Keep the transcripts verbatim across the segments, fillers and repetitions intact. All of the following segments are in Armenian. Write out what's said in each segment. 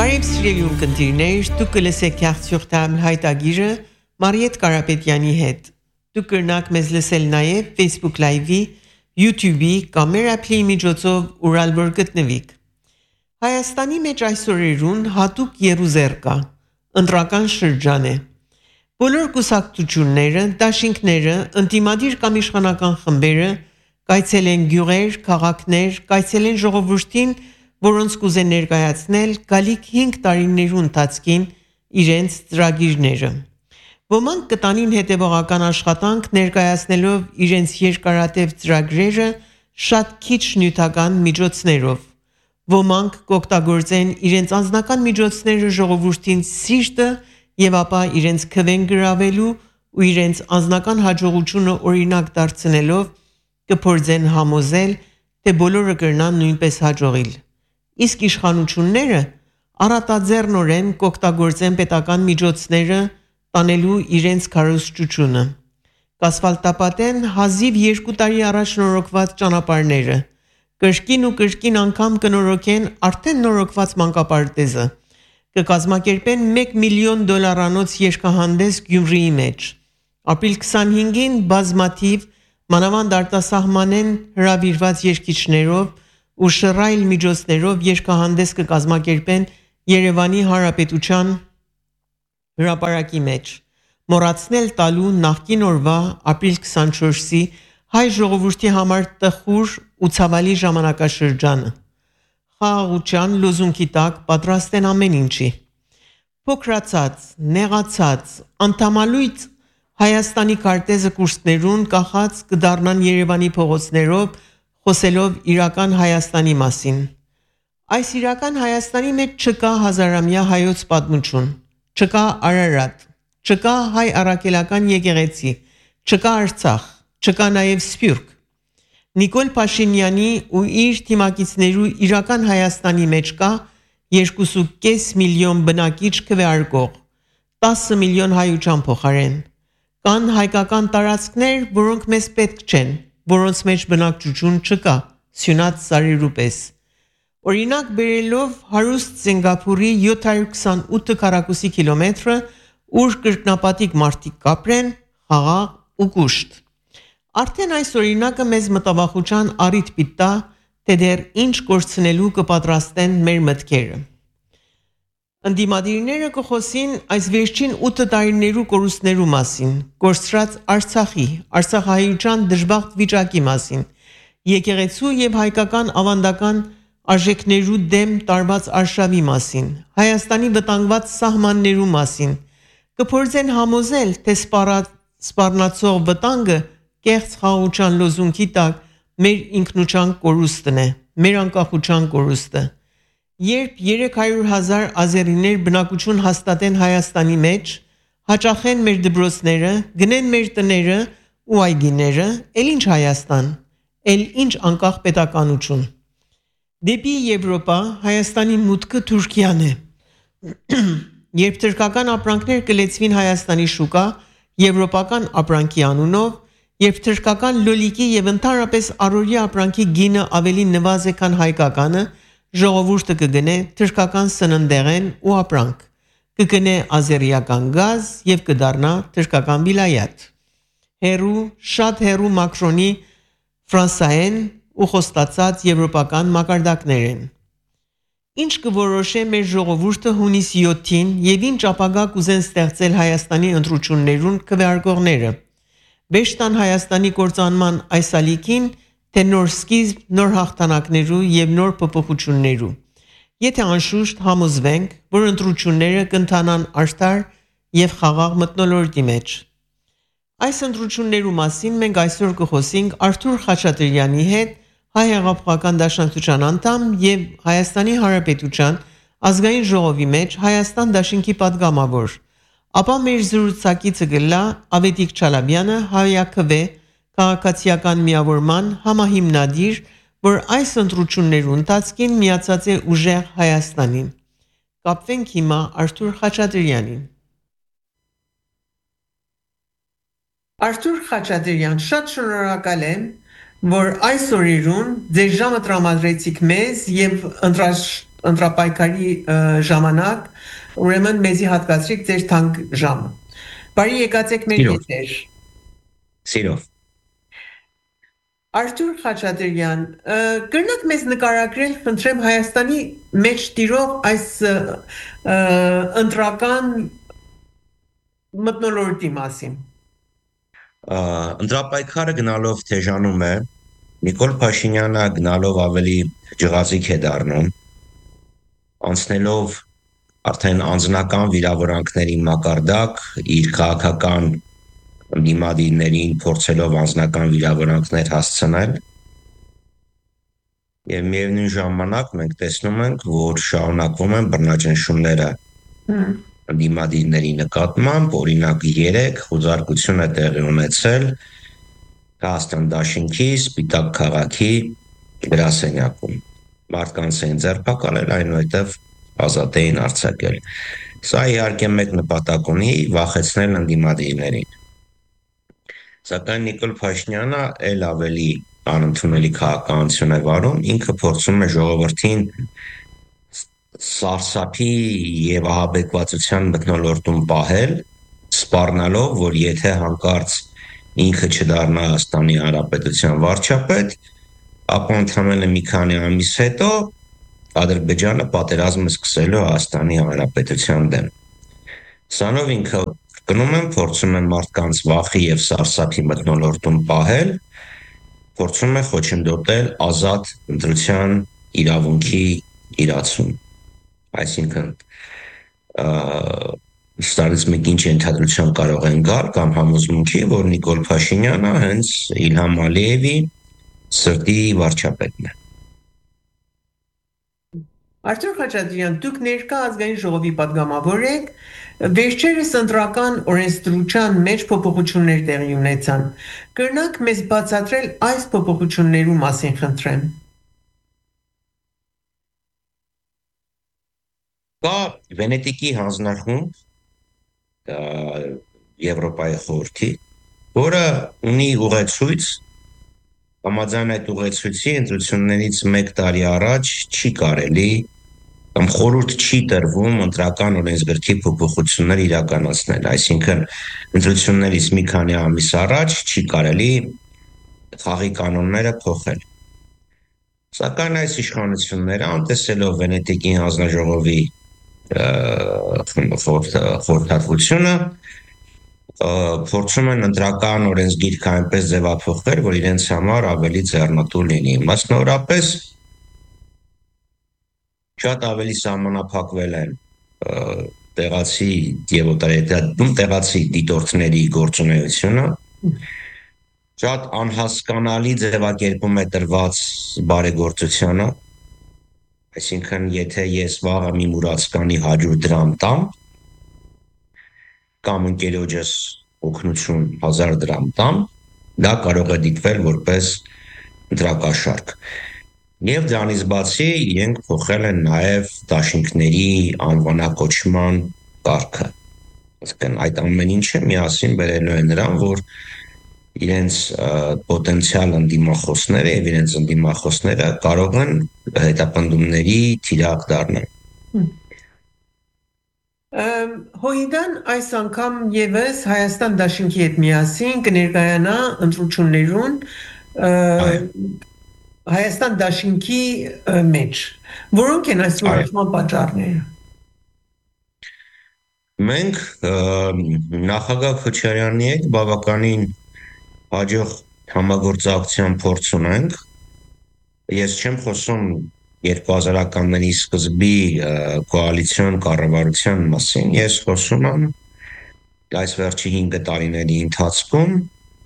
Բարև սիրելի ունկնդիրներ, դուք կլսեք Carture Table հայտագիրը Մարիետ Կարապետյանի հետ։ Դուք կրնաք մեզ լսել նաև Facebook Live-ի, YouTube-ի կամ մեր appli միջոցով ուր որ գտնվիք։ Հայաստանի մեջ այսօրերուն հատուկ երուզեր կա, ընտրական շրջան է։ Բոլոր կուսակցությունները, դաշինքները, ընդդիմադիր կամ իշխանական խմբերը կայցել են գյուղեր, քաղաքներ, կայցել են ժողովրդին, որոնց կուզեն ներկայացնել գալիք հինգ տարիներու ընթացքին իրենց ծրագիրները։ Ոմանք կտանին հետևողական աշխատանք ներկայացնելով իրենց երկարատև ծրագրերը շատ քիչ նյութական միջոցներով։ Ոմանք կօգտագործեն իրենց անձնական միջոցները ժողովրդին սիրտը եւ ապա իրենց քվեն գրավելու ու իրենց անձնական հաջողությունը օրինակ դարձնելով կփորձեն համոզել, թե բոլորը կրնան նույնպես հաջողիլ։ Իսկ իշխանությունները առատաձեռնորեն կօգտագործեն պետական միջոցները տանելու իրենց քարոզչությունը։ Կասֆալտապատեն հազիվ երկու տարի առաջ նորոգված ճանապարհները, կրկին ու կրկին անգամ կնորոգեն արդեն նորոգված մանկապարտեզը, կկազմակերպեն մեկ միլիոն դոլարանոց երկհանդես Գյումրիի մեջ։ Ապրիլ քսանհինգին բազմաթիվ մանավանդ արտասահմանեն հրավիրված երկիչներով ու շռայլ միջոցներով երկհանդես կկազմակերպեն Երևանի Հանրապետության հրապարակի մեջ։ Մոռացնել տալու նախկին օրվա ապրիլ քսանչորսի հայ ժողովրդի համար տխուր ու ցավալի ժամանակաշրջանը։ Խաղաղության լոզունգի տակ պատրաստ են ամեն ինչի։ Փոքրացած, նեղացած, անդամալույց Հայաստանի քարտեզը կուրսներուն կախած կդառնան Երևանի փողոցներով խոսելով իրական Հայաստանի մասին։ Այս իրական Հայաստանի մեջ չկա հազարամյա հայոց պատմություն, չկա Արարատ, չկա հայ առաքելական եկեղեցի, չկա Արցախ, չկա նաև Սփյուռք։ Նիկոլ Փաշինյանի ու իր թիմակիցներու իրական Հայաստանի մեջ կա երկու կես միլիոն բնակիչ քվեարկող, տասը միլիոն հայության փոխարեն։ Կան հայկական տարածքներ, որոնք մեզ պետք չեն, որոնց մեջ բնակչություն չկա, սյունած սարերու պես։ Օրինակ բերելով հարուստ Սինգապուրի յոթ հարյուր քսանութ քառակուսի կիլոմետրը, ուր կրկնապատիկ մարդիկ կապրեն, խաղաղ ու կուշտ։ Արդեն այս օրինակը մեզ մտավախության առիթ պիտա, թե դեռ ինչ կորցնելու կպատրաստեն մեր մտքերը։ Ընդդիմադիրները կխոսին այս վերջին ութ տարիներու կորուստներու մասին, կորցրած Արցախի, Արցախահայության դժբախտ վիճակի մասին, եկեղեցու եւ հայկական ավանդական արժեքներու դեմ տարված արշավի մասին, Հայաստանի վտանգված սահմաններու մասին, կփորձեն համոզել, թե սպառնացող վտանգը կեղծ խաղաղության լոզունգի տակ մեր ինքնության կորուստն է, մեր անկախության կորուստը։ Երբ երեք հարյուր հազար ազերիներ բնակություն հաստատեն Հայաստանի մեջ, հաճախեն մեր դպրոցները, գնեն մեր տները ու այգիները, էլ ինչ Հայաստան, էլ ինչ անկախ պետականություն։ Դեպի Եվրոպա Հայաստանի մուտքը Թուրքիան է։ Երբ թրքական ապրանքներ կլեցվին Հայաստանի շուկա, եվրոպական ապրանքի անունով, երբ թրքական լոլիկի եւ ընդհանրապես առօրյա ապրանքի գինը ավելի նվազ է, քան հայկականը, ժողովուրդը կգնե թրքական սննդեղեն ու ապրանք, կգնե ազերիական գազ եւ կդառնա թրքական վիլայət։ Հերու, շատ հերու Մակրոնի ֆրանսայեն ու խոստացած եվրոպական մակարդակներ են։ Ինչ կորոշե մեր ժողովուրդը հունիսի յոթին եւ ինչ ապագա կուզեն ստեղծել Հայաստանի ընտրություններուն քվեարկողները։ Վեշտան Հայաստանի կործանման այս ալիքին, թե նոր սկիզբ, նոր հաղթանակներու եւ նոր փոփոխություններու։ Եթե անշուշտ համոզվենք, որ ընտրությունները կընթանան արդար եւ խաղաղ մթնոլորտի մեջ։ Այս ընտրություններու մասին մենք այսօր կխոսենք Արթուր Խաչատրյանի հետ, Հայ հեղափոխական դաշնակցության անդամ եւ Հայաստանի Հանրապետության ազգային ժողովի մեջ Հայաստան դաշինքի պատգամավոր։ Ապա մեր զրուցակիցը գլա Ավետիք Չալաբյանը, հայաքվե քաղաքացիական միավորման համահիմնադիր, որ այս ընտրություններու ընթացքին միացած է ուժեղ Հայաստանին։ Կապվենք հիմա Արթուր Խաչատրյանին։ Արթուր Խաչատրյան, շատ շնորհակալ եմ, որ այս օրերուն ձեր ժամը տրամադրեցիք մեզ եւ ընտրաշ ընտրապայքարի ժամանակ, ուրեմն մեզի հատկացրիք ձեր թանկ ժամը։ Բարի եկացեք մեր եթեր։ Սիրով։ Արթուր Խաչատրյան, կրնակ մեզ նկարագրել, խնդրեմ, Հայաստանի մեջ տիրող այս ընտրական մթնոլորտի մասին։ Ընտրապայքարը գնալով թեժանում է, Նիկոլ Փաշինյանը գնալով ավելի ջղազիկ է դառնում, անցնելով արդեն անձնական վիրավորանքների մակարդակ, իր քաղաքական դիմադիրներին փորձելով անձնական վիրավորանքներ հասցնել, եւ միևնույն ժամանակ մենք տեսնում ենք, որ շարունակվում են բռնաճնշումները դիմադիրների նկատմամբ, օրինակ երեք խոզարկություն է տեղի ունեցել Հայաստան դաշինքի Սպիտակ քաղաքի գրասենյակում։ Մարդկանց էին ձերբակալել, այնուհետև ազատ էին արձակել։ Սա իհարկե մեկ նպատակ ունի՝ վախեցնել ընդդիմադիրներին։ Սակայն Նիկոլ Փաշինյանը ել ավելի անընդունելի քաղաքականություն է վարում, ինքը փորձում է ժողովրդին սարսափի եւ ահաբեկվածության մթնոլորտում պահել, սպառնալով, որ եթե հանկարծ ինքը չդառնա Հայաստանի Հանրապետության վարչապետ, ապա ընդամենը մի քանի ամիս հետո Ադրբեջանը պատերազմ է սկսելու Հայաստանի Հանրապետության դեմ։ Սանով ինքը կնում են, փորձում են մարդկանց վախի եւ սարսափի մթնոլորտում պահել, փորձում է խոչընդոտել ազատ ընտրության իրավունքի իրացում։ Այսինքն ստարից մեկ ինչ ենթադրության կարող են գալ կամ համոզմունքի, որ Նիկոլ Փաշինյանը հենց Իլհամ Ալիևի սրտի վարչապետն է։ Արթուր Խաչատրյան, դուք ներկա ազգային ժողովի պատգամավոր եք, վերջերս ընտրական օրենսդրության մեջ փոփոխություններ տեղի ունեցան։ Կրնակ մեզ բացատրել այս փոփոխություններու մասին, խնդրեմ։ Կա Վենետիկի հանձնարարում Եվրոպայի խորհրդի, որը ունի ուղեցույց, համաձայն այդ ուղեցույցի ընտրություններից մեկ տարի առաջ չի կարելի կամ խորհուրդ չի տրվում ընտրական օրենսգրքի փոփոխություններ իրականացնել, այսինքն ընտրություններից մի քանի ամիս առաջ չի կարելի խաղի կանոնները փոխել։ Սակայն այս իշխանությունները, անտեսելով Վենետիկի հանձնաժողովի խորհրդատվությունը, փորձում են ընտրական օրենսգիրքը այնպես ձևափոխել, որ իրենց համար ավելի ձեռնտու լինի։ Մասնավորապես շատ ավելի սահմանափակվել են տեղացի եւ օտարերկրյա տեղացի դիտորդների գործունեությունը, շատ անհասկանալի ձևակերպում է տրված բարեգործությանը, այսինքն եթե ես վաղը մի մուրացկանի հաջորդ դրամ տամ, կամ ընկերոջս օգնություն հազար դրամ տամ, դա կարող է դիտվել որպես ընտրակաշարք։ Եվ դրանից բացի իրենք փոխել են նաև դաշինքների անվանակոչման կարգը։ Այսինքն այդ ամեն ինչը միասին բերելու է նրան, որ իրենց պոտենցիալ ընդդիմախոսները եւ իրենց ընդդիմախոսները կարող են հետապնդումների թիրախ դառնալ։ Հույդան այս անգամ եւս Հայաստան դաշինքի հետ միասին կներկայանա ընտրություններուն Հայաստան դաշինքի մեջ։ Որոնք են այս ուրախման պատճառները։ Մենք նախագահ Քոչարյանի հետ բավականին հաջող համագործակցության փորձ ունենք։ Ես չեմ խոսում երկու հազարականների սկզբի կոալիցիոն կառավարության մասին, ես խոսում եմ այս վերջի հինգ տարիների ընթացքում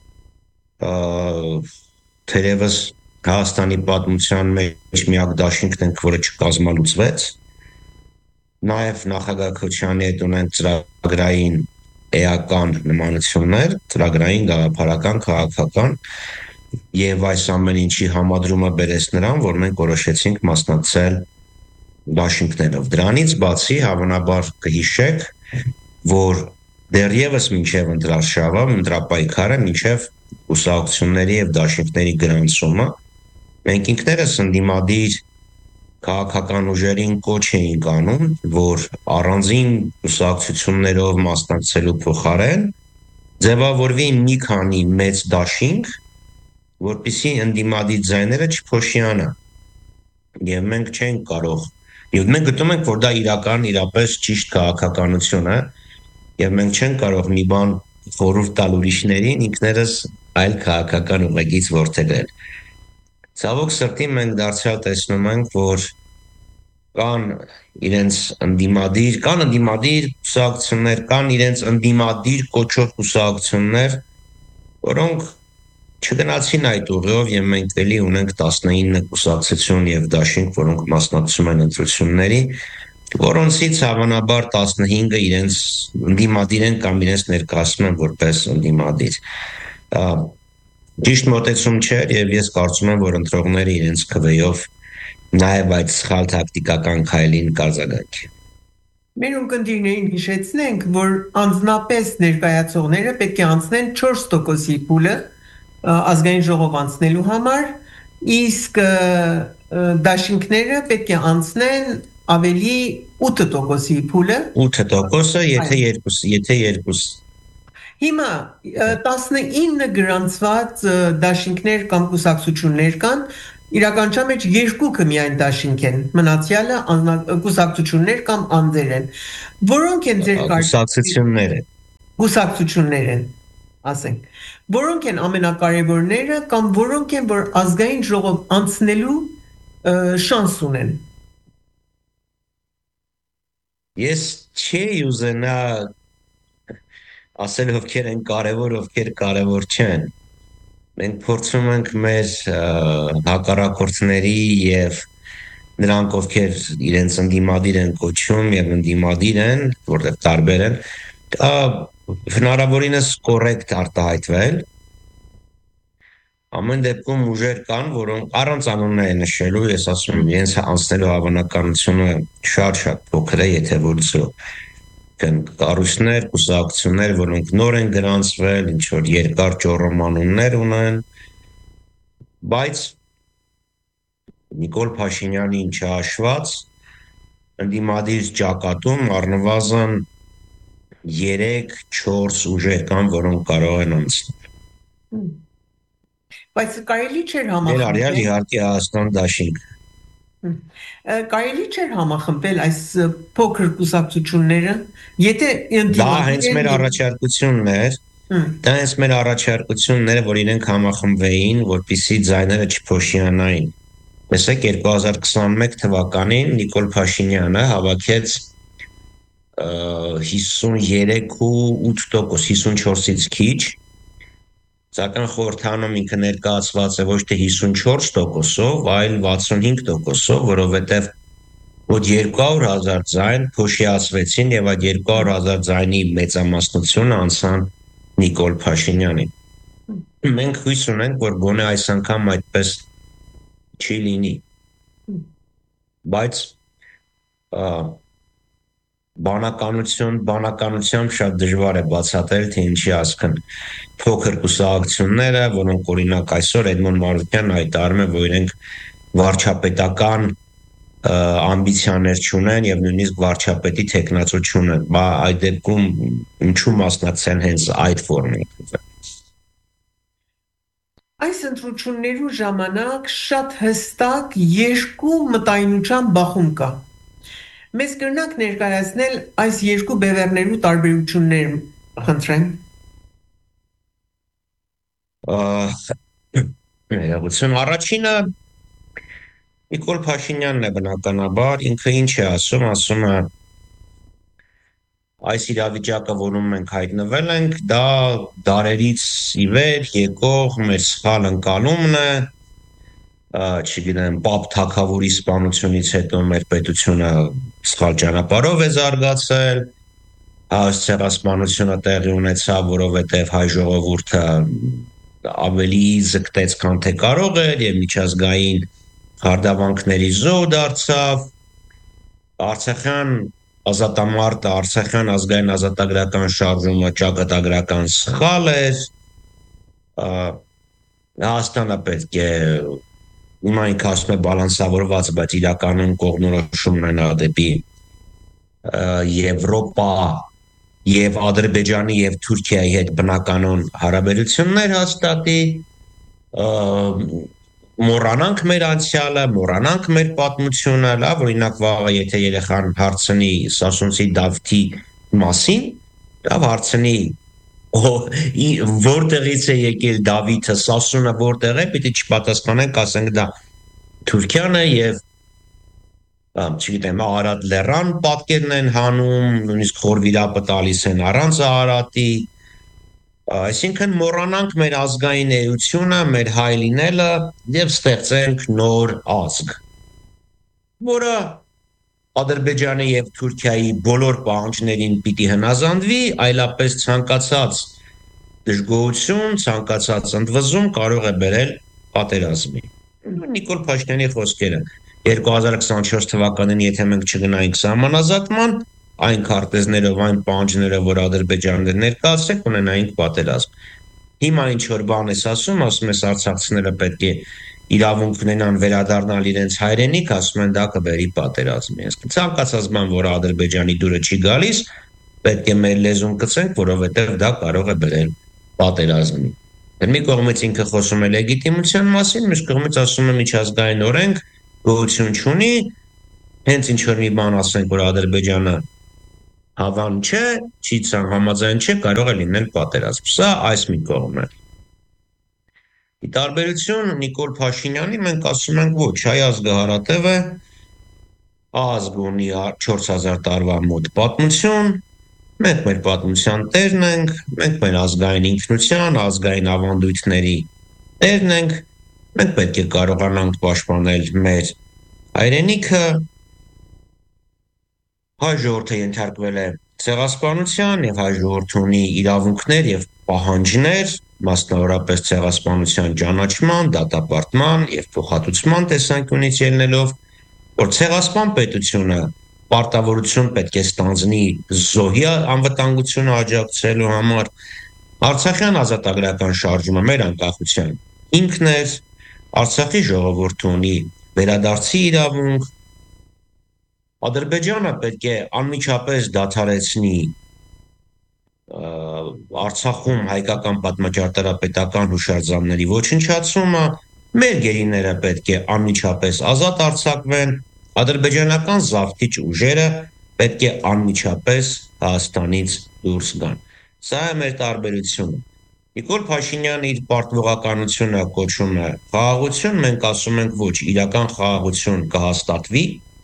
թերևս Հայաստանի պատմության մեջ միակ դաշինքն ենք, որը չկազմալուծվեց։ Նաև նախագահ Քոչարյանի հետ ունենք ծրագրային էական նմանություններ, ծրագրային գաղափարական, քաղաքական, եւ այս ամեն ինչի համադրումը բերեց նրան, որ մենք որոշեցինք մասնակցել դաշինքներով։ Դրանից բացի հավանաբար կհիշեք, որ դեռևս մինչև ընտրարշավը, ընտրապայքարը, մինչև ուսահողությունների եւ դաշինքների գրանցումը, մենք ինքներս ընդդիմադիր քաղաքական ուժերին կոչ էին անում, որ առանձին կուսակցություններով մասնակցելու փոխարեն ձևավորվի մի քանի մեծ դաշինք, որպեսզի ընդդիմադիր ձայները չփոշիանան։ Եվ մենք չենք կարող, եւ մենք գտնում ենք, որ դա իրական իրապես ճիշտ քաղաքականություն է, եւ մենք չենք կարող մի բան խորհուրդ տալ ուրիշներին, ինքներս այլ քաղաքական ուղեգից որդեգրել։ Ցավոք սրտի մենք դարձյալ տեսնում ենք, որ կան իրենց ընդդիմադիր, կան ընդդիմադիր կուսակցություններ, կան իրենց ընդդիմադիր կոչող կուսակցություններ, որոնք չգնացին այդ ուղիով, եւ մենք էլի ունենք տասնինը կուսակցություն եւ դաշինք, որոնք մասնակցում են ընտրությունների, որոնցից հավանաբար տասնհինգը իրենց ընդդիմադիր են կամ իրենց ներկայացնում են որպես ընդդիմադիր։ Ճիշտ մոտեցում չէր, եւ ես կարծում եմ, որ ընտրողները իրենց քվեով նաեւ այդ սխալ տակտիկական քայլին կարձագանքի։ Մեր ունկնդիրներին հիշեցնենք, որ անձնապես ներկայացողները պետք է անցնեն չորս տոկոսի փուլը ազգային ժողով անցնելու համար, իսկ դաշինքները պետք է անցնեն ավելի ութ տոկոսի փուլը։ ութ տոկոսը, եթե երկու, եթե երկու Հիմա տասնինը գրանցված դաշինքներ կամ կուսակցություններ կան, իրականության մեջ երկուքը միայն դաշինք են, մնացյալը կուսակցություններ կամ անձեր են։ Որոնք են ձեր կուսակցությունները։ Կուսակցություններ են, ասենք։ Որոնք են ամենակարևորները կամ որոնք են, որ ազգային ժողով անցնելու շանս ունեն։ Ես չի ուզենա ասել ովքեր են կարևոր, ովքեր կարևոր չեն։ Մենք փորձում ենք մեր հակառակորդների եւ նրանք, ովքեր իրենց ընդդիմադիր են կոչում եւ ընդդիմադիր են, որտեղ տարբեր են, հնարավորինս կոռեկտ արտահայտվել։ Ամեն դեպքում ուժեր կան, որոնք առանց անունները նշելու, ես ասում եմ, իրենց անցնելու հավանականությունը շատ-շատ փոքր է, եթե որսո կառույցներ, կուսակցություններ, որոնք նոր են գրանցվել, ինչ որ երկար ճոռոմանուններ ունեն, բայց Նիկոլ Փաշինյանին չհաշված ընդդիմադիր ճակատում առնվազն երեք-չորս ուժեր կան, որոնք կարող են անցնել։ Բայց կարելի չէր համախմբել։ Ներառյալ իհարկե Հայաստան դաշինք։ Կարելի չէր համախմբել այս փոքր կուսակցությունները, եթե դա հենց մեր առաջարկությունն էր, դա հենց մեր առաջարկությունն էր, որ իրենք համախմբվեին, որպեսզի ձայները չփոշիանային։ Տեսեք, երկու հազար քսաներեք թվականին Նիկոլ Փաշինյանը հավաքեց հիսուներեք ու ութ տոկոս, հիսունչորսից քիչ, սակայն խորհրդանում ինքը ներկայացված է ոչ թե հիսունչորս տոկոսով, այլ վաթսունհինգ տոկոսով, որովհետև որ երկու հարյուր հազար ձայն փոշիացվեցին եւ այդ երկու հարյուր հազար ձայնի մեծամասնությունը անցան Նիկոլ Փաշինյանին։ Մենք հույս ունենք, որ գոնե այս անգամ այդպես չի լինի։ Բայց բանականություն, բանականությամբ շատ դժվար է բացատրել, թե ինչի ասքն փոքր կուսակցությունները, որոնք օրինակ այսօր Էդմոն Մարուկյանն հայտարարում է, որ իրենք վարչապետական ամբիցիաներ չունեն եւ նույնիսկ վարչապետի տեխնացու չունեն, բա այդ դեպքում ինչու մասնակցեն հենց այդ ֆորմատով։ Այս ընտրություններու ժամանակ շատ հստակ երկու մտայնության բախում կա։ Մեզ կրնակ ներկայացնել այս երկու բևեռներու տարբերությունները, խնդրեմ։ Ներողություն, առաջինը Նիկոլ Փաշինյանն է բնականաբար, ինքը ինչ է ասում, ասում է այս իրավիճակը, որում մենք հայտնվել ենք, դա դարերից ի վեր եկող մեր սխալ ընկալումն է, չգիտեմ, Պապ Թագավորի սպանությունից հետո մեր պետությունը սխալ ճանապարհով է զարգացել, ցեղասպանությունը տեղի ունեցավ, որովհետև հայ ժողովուրդը ավելի զգտեց, քան թե կարող էր, եւ միջազգային հարդավանքների զոհ դարձավ, Արցախյան ազատամարտը, Արցախյան ազգային ազատագրական շարժումը ճակատագրական սխալ էր, Հայաստանը պետք է հիմա ինքը ասում է բալանսավորված, բայց իրականում կողմնորոշումն են դեպի Եվրոպա եւ Ադրբեջանի եւ Թուրքիայի հետ բնականon հարաբերություններ հաստատի, մոռանանք մեր անցյալը, մոռանանք մեր պատմությունը, լավ, օրինակ վաղը եթե երեխան հարցնի Սասունցի Դավթի մասին, լավ հարցնի որտեղից է եկել Դավիթը, Սասունը որտեղ է, պիտի չպատասխանենք, ասենք դա Թուրքիան է եւ չգիտեմ, Արարատ լեռան պատկերն են հանում, նույնիսկ խորվիրապը տալիս են առանց Արարատի, այսինքն մոռանանք մեր ազգային էությունը, մեր հայ լինելը եւ ստեղծենք նոր ազգ, որը Ադրբեջանի եւ Թուրքիայի բոլոր պահանջներին պիտի հնազանդվի, այլապես ցանկացած դժգոհություն, ցանկացած ընդվզում կարող է բերել պատերազմի։ Նիկոլ Փաշինյանի խոսքերը երկու հազար քսանչորս թվականին եթե մենք չգնայինք սահմանազատման, այն քարտեզներով, այն պահանջներով, որ Ադրբեջանն ներկայացրել, ունենայինք պատերազմ։ Հիմա ինչ որ բան ես ասում, ասում ես արցախցիները պետք է իրավունք ունենան վերադառնալ իրենց հայրենիք, ասում են դա կբերի պատերազմի։ Ցանկացած բան, որ Ադրբեջանի դուրը չի գալիս, պետք է մեր լեզուն կծենք, որովհետև դա կարող է բերել պատերազմի։ Մի կողմից ինքը խոսում է լեգիտիմության մասին, մյուս կողմից ասում է միջազգային օրենք գոյություն չունի, հենց ինչ որ մի բան ասենք, որ Ադրբեջանը հավան չէ, չի համաձայն չէ, կարող է լինել պատերազմ։ Սա այս մի կողմն է։ Ի տարբերություն Նիկոլ Փաշինյանի մենք ասում ենք ոչ, հայ ազգը հարատև է, ազգ ունի չորս հազար տարվա մոտ պատմություն, մենք մեր պատմության տերն ենք, մենք մեր ազգային ինքնության, ազգային ավանդույթների տերն ենք, մենք պետք է կարողանանք պաշտպանել մեր հայրենիքը, հայ ժողովուրդը ենթարկվել է ցեղասպանության եւ հայ ժողովուրդը ունի իրավունքներ եւ պահանջներ, մասնավորապես ցեղասպանության ճանաչման, դատապարտման եւ փոխհատուցման տեսանկյունից ելնելով, որ ցեղասպան պետությունը պարտավորություն պետք է ստանձնի զոհի անվտանգությունը աջակցելու համար, Արցախյան ազատագրական շարժումը մեր անկախության ինքն էր, Արցախի ժողովուրդը ունի վերադարձի իրավունք, Ադրբեջանը պետք է անմիջապես դադարեցնի Արցախում հայկական պատմաճարտարապետական հուշարձանների ոչնչացումը, մեր գերիները պետք է անմիջապես ազատ արձակվեն, ադրբեջանական զավթիչ ուժերը պետք է անմիջապես Հայաստանից դուրս գան։ Սա է մեր տարբերությունը։ Նիկոլ Փաշինյանը իր պարտվողականությունը կոչում է խաղաղություն, մենք ասում ենք ոչ, իրական խաղաղություն կհաստատվի,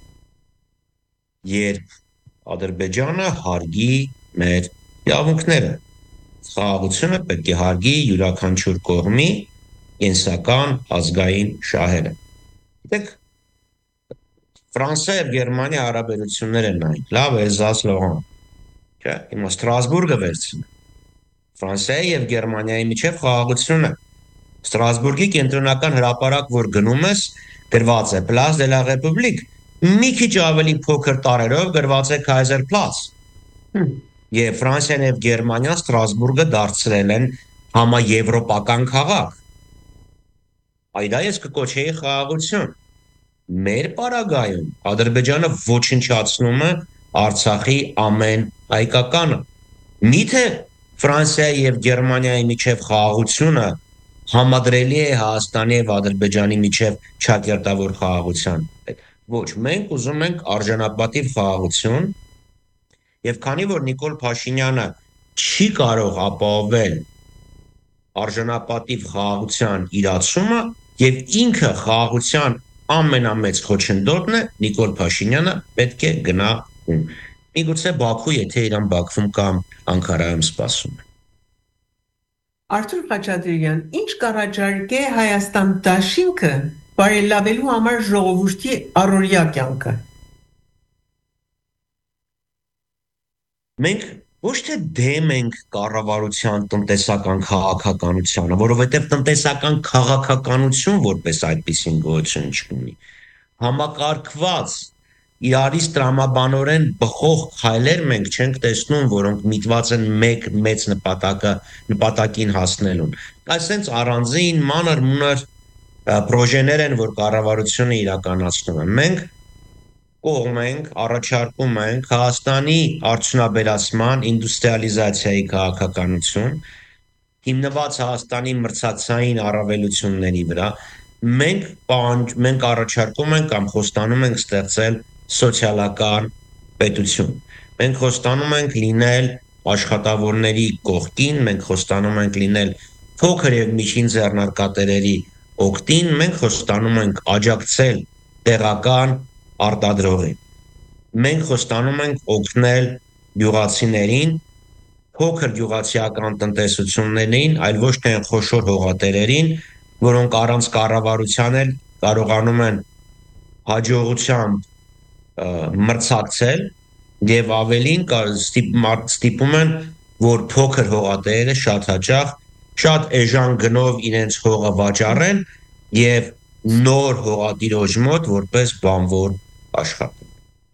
երբ Ադրբեջանը հարգի մեր իրավունքները, խաղաղությունը պետք է հարգի յուրաքանչյուր կողմի կենսական ազգային շահերը։ Գիտեք, Ֆրանսիա եւ Գերմանիա հարաբերություններ են նայում, լավ Էլզաս Լորան, չէ, հիմա Ստրասբուրգը վերցնի, Ֆրանսիայի եւ Գերմանիայի միջև խաղաղություն է, Ստրասբուրգի կենտրոնական հրապարակ, որ գնում ես, գրված է Place de la République, մի քիչ ավելի փոքր տարերով գրված է Kaiserplatz։ Եվ Ֆրանսիան եւ Գերմանիան Ստրասբուրգը դարձրել են համաեվրոպական քաղաք։ Այդ այս կկոչեի խաղաղություն։ Մեր պարագայում Ադրբեջանը ոչնչացնում է Արցախի ամեն հայկականը։ Միթե Ֆրանսիայի եւ Գերմանիայի միջև խաղաղությունը համադրելի է Հայաստանի եւ Ադրբեջանի միջև ճակերտավոր խաղաղության հետ։ Ոչ, մենք ուզում ենք արժանապատիվ խաղաղություն եւ քանի որ Նիկոլ Փաշինյանը չի կարող ապահովել արժանապատիվ խաղաղության իրացումը եւ ինքը խաղաղության ամենամեծ խոչընդոտն է, Նիկոլ Փաշինյանը պետք է գնա ում։ Միգուցե Բաքու, եթե իրան Բաքվում կամ Անկարայում սպասում է։ Արթուր Խաչատրյան, ինչ կառաջարկե Հայաստան դաշինքը բարելավելու համար ժողովրդի առօրյա կյանքը։ Մենք ոչ թե դեմ ենք կառավարության տնտեսական քաղաքականությանը, որովհետև տնտեսական քաղաքականություն որպես այդպիսին գոյություն չունի։ Համակարգված իրարից տրամաբանորեն բխող քայլեր մենք չենք տեսնում, որոնք միտված են մեկ մեծ նպատակը նպատակին հասնելուն։ Այսինքն առանձին մանր մունր պրոժեներ են, որ կառավարությունը իրականացնում է։ Մենք կողմ ենք, առաջարկում ենք Հայաստանի արդյունաբերացման, ինդուստրիալիզացիայի քաղաքականություն, հիմնված Հայաստանի մրցակցային առավելությունների վրա, մենք պահանջ, մենք առաջարկում ենք կամ խոստանում ենք ստեղծել սոցիալական պետություն։ Մենք խոստանում ենք լինել աշխատավորների կողքին, մենք խոստանում ենք լինել փոքր եւ միջին ձեռնարկատերերի օգտին, մենք խոստանում ենք աջակցել տեղական արտադրողին։ Մենք խոստանում ենք օգնել գյուղացիներին, փոքր գյուղացիական տնտեսություններին, այլ ոչ թե խոշոր հողատերերին, որոնք առանց կառավարության էլ կարողանում են հաջողությամբ մրցակցել եւ ավելին ստիպում են, որ փոքր հողատերերը շատ հաճախ շատ էժան գնով իրենց հողը վաճառեն եւ նոր հողատիրոջ մոտ որպես բանվոր աշխատեն։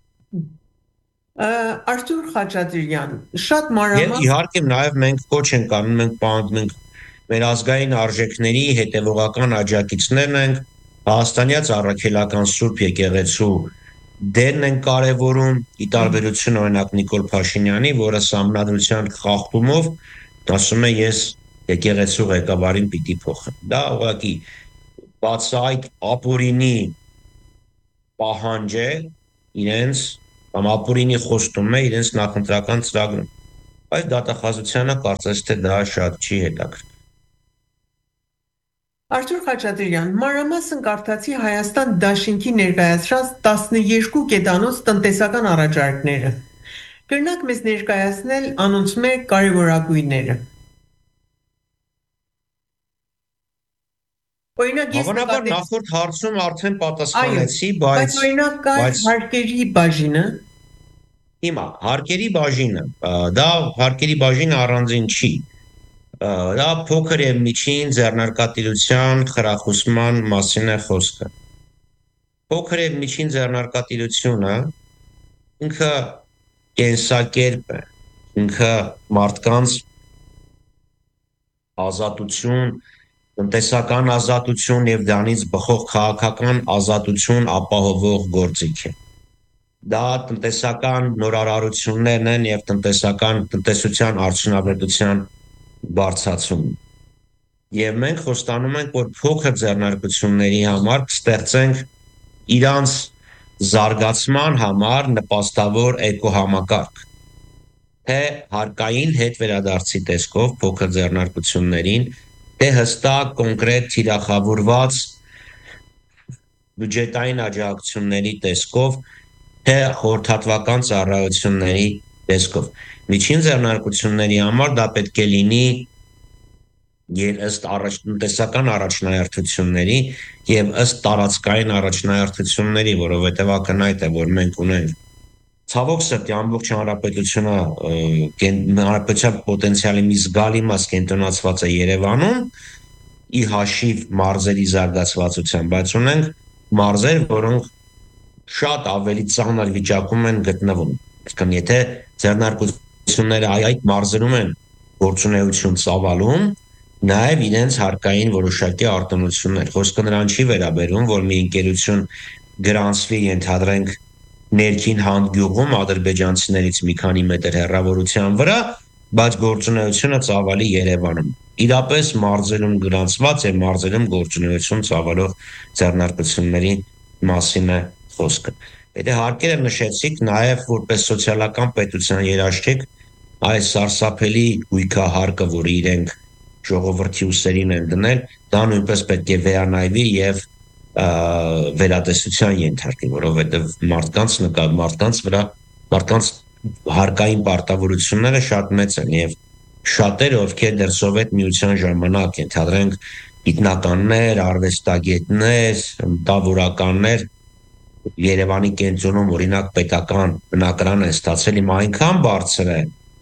Արթուր Խաչատրյան, շատ մանրամասն Եվ իհարկե նաև մենք կոչ ենք անում, մենք մենք մեր ազգային արժեքների հետևողական աջակիցներն ենք, Հայաստանյաց առաքելական Սուրբ եկեղեցու դերն են կարևորում, ի տարբերություն օրինակ Նիկոլ Փաշինյանի, որը սահմանադրության խախտումով ասում է ես եկեղեցու ղեկավարին պիտի փոխեմ։ Դա ուղղակի բացահայտ ապօրինի պահանջ է իրենց կամ ապօրինի խոստում է իրենց նախընտրական ծրագրում։ Բայց դատախազությանը կարծես թե դա շատ չի հետաքրքիր։ Արթուր Խաչատրյան, մանրամասն կարդացի Հայաստան Դաշինքի ներկայացրած տասներկու կետանոց տնտեսական առաջարկները։ Կրնակ մեզ ներկայացնել անոնցմե կարևորագույնները։ Հավանաբար նախորդ հարցում արդեն պատասխանեցի, բայց օրինակ կա հարկերի բաժինը։ Հիմա հարկերի բաժինը, դա հարկերի բաժինը առանձին չի։ Դա փոքր եւ միջին ձեռնարկատիրության խրախուսման մասին է խոսքը։ Փոքր եւ միջին ձեռնարկատիրությունը ինքը կենսակերպ է, ինքը մարդկանց ազատություն, տնտեսական ազատություն եւ դրանից բխող քաղաքական ազատություն ապահովող գործիք է։ Դա տնտեսական նորարարություններն են եւ տնտեսական տնտեսության արդյունավետության բարձրացում։ Եվ մենք խոստանում ենք, որ փոքր ձեռնարկությունների համար կստեղծենք իրանց զարգացման համար նպաստավոր էկոհամակարգ, թե հարկային հետ վերադարձի տեսքով փոքր ձեռնարկություններին, թե հստակ կոնկրետ թիրախավորված բյուջետային աջակցությունների տեսքով, թե խորհրդատվական ծառայությունների տեսքով։ Միջին ձեռնարկությունների համար դա պետք է լինի ըստ տնտեսական առաջնահերթությունների եւ ըստ տարածքային առաջնահերթությունների, որովհետեւ ակնհայտ է, որ մենք ունենք ցավոք սրտի ամբողջ հանրապետությունը հանրապետության պոտենցիալի մի զգալի մաս կենտրոնացված է Երևանում, ի հաշիվ մարզերի զարգացվածության, բայց ունենք մարզեր, որոնք շատ ավելի ծանր վիճակում են գտնվում։ Այսինքն, եթե ձեռնարկությունները այդ մարզերում են գործունեություն ծավալում, նաև իրենց հարկային որոշակի արտոնություններ։ Խոսքը նրան չի վերաբերում, որ մի ընկերություն գրանցվի, ենթադրենք, ներքին հանդգյուղում ադրբեջանցիներից մի քանի մետր հեռավորության վրա, բայց գործունեությունը ծավալի Երևանում։ Իրապես մարզերում գրանցված եւ մարզերում գործունեություն ծավալող ձեռնարկությունների մասին է խոսքը։ Եթե հարկերը նշեցիք, նաև որպես սոցիալական պետության երաշխիք այս սարսափելի գույքահարկը, որը իրենք ժողովրդի ուսերին են դնել, դա նույնպես պետք է վերանայվի եւ վերատեսության ենթարկի, որովհետեւ մարդկանց նկատ մարդկանց վրա մարդկանց հարկային պարտավորությունները շատ մեծ են եւ շատերը, ովքեր դեռ սովետ միության ժամանակ ենթադրենք գիտնականներ, արվեստագետներ, մտավորականներ Երևանի կենտրոնում օրինակ պետական բնակարան են ստացել, իմ այնքան բարձր է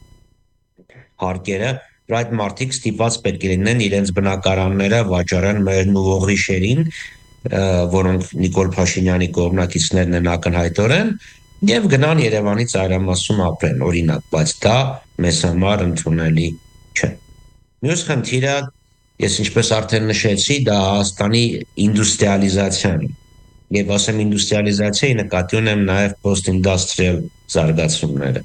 հարկերը, որ այդ մարդիկ ստիպված պետք է լինեն իրենց բնակարանները վաճառեն մեր նուողիշերին, որոնք Նիկոլ Փաշինյանի կողմնակիցներն են ակնհայտորեն, եւ գնան Երևանի ծայրամասում ապրեն, օրինակ, բայց դա մեզ համար ընդունելի չէ։ Մյուս խնդիրը Ես ինչպես արդեն նշեցի, դա Հայաստանի ինդուստրիալիզացիան է։ Եվ ասեմ ինդուստրիալիզացիայի նկատի ունեմ նաև post-industrial զարգացումները։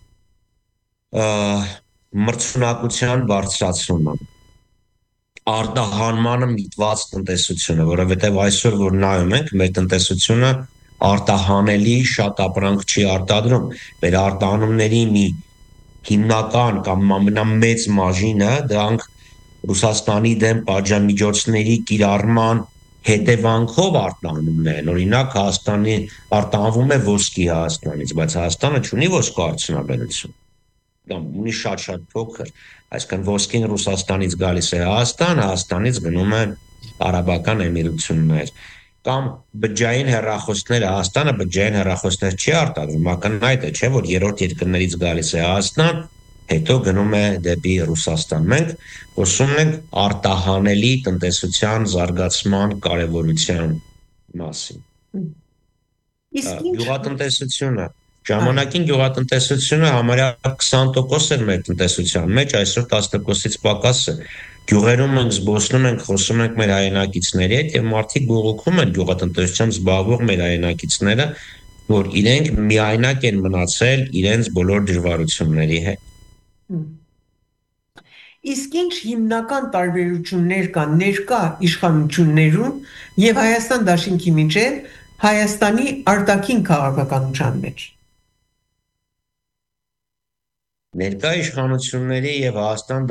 Մրցունակության բարձրացումը, արտահանմանը միտված տնտեսությունը, որովհետև այսօր որ նայում ենք, մեր տնտեսությունը արտահանելի շատ ապրանք չի արտադրում, մեր արտահանումների մի հիմնական կամ ամենամեծ մաժինը դրանք Ռուսաստանի դեմ պատժամիջոցների կիրառման հետևանքով արտահանումներ են, օրինակ Հայաստանի արտահանվում է ոսկի Հայաստանից, բայց Հայաստանը չունի ոսկու արդյունաբերություն, կամ ունի շատ-շատ փոքր, այսինքն ոսկին Ռուսաստանից գալիս է Հայաստան, Հայաստանից գնում է Արաբական Էմիրություններ, կամ բջջային հեռախոսները, Հայաստանը բջջային հեռախոսներ չի արտադրում, ակնհայտ է, չէ, որ երրորդ երկրներից գալիս է Հայաստան, հետո գնում է դեպի Ռուսաստան։ Մենք խոսում ենք արտահանելի տնտեսության զարգացման կարևորության մասին։ Գյուղատնտեսությունը, ժամանակին գյուղատնտեսությունը համարյա քսան տոկոս էր մեր տնտեսության մեջ, այսօր տասը տոկոսից պակաս է։ Գյուղերում ենք զբոսնում ենք, խոսում ենք մեր հայրենակիցների հետ եւ մարդիկ բողոքում են գյուղատնտեսությամբ զբաղվող մեր հայրենակիցները, որ իրենք միայնակ են մնացել իրենց բոլոր դժվարությունների հետ։ Իսկ ինչ հիմնական տարբերություններ կան ներկա իշխանություններում եւ Հայաստան Դաշինքի միջեւ Հայաստանի արտաքին քաղաքականության մեջ։ Ներկա իշխանությունների եւ Հայաստան